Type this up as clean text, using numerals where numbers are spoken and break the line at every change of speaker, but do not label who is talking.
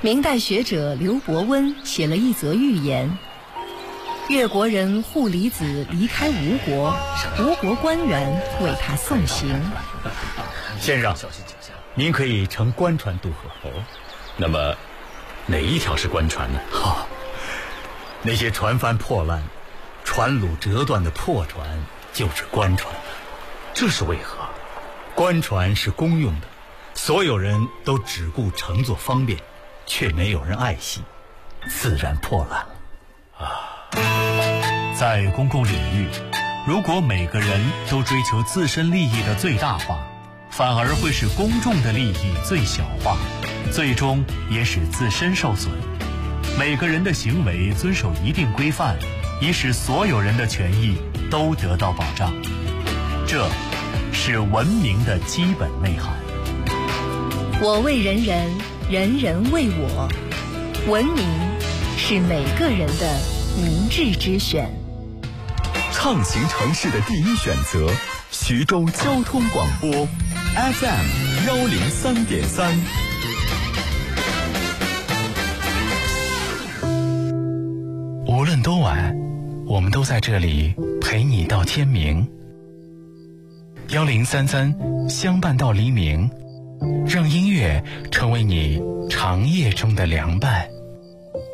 明代学者刘伯温写了一则寓言：越国人护离子离开吴国，吴国官员为他送行。
先生，您可以乘官船渡河。
那么哪一条是官船呢？
那些船帆破烂、船橹折断的破船就是官船。
这是为何？
官船是公用的，所有人都只顾乘坐方便，却没有人爱惜，自然破烂了。
在公共领域，如果每个人都追求自身利益的最大化，反而会使公众的利益最小化，最终也使自身受损。每个人的行为遵守一定规范，以使所有人的权益都得到保障。这是文明的基本内涵。
我为人人，人人为我。文明是每个人的明智之选。
畅行城市的第一选择，徐州交通广播 FM 103.3。
无论多晚，我们都在这里陪你到天明。1033相伴到黎明，让音乐成为你长夜中的凉伴。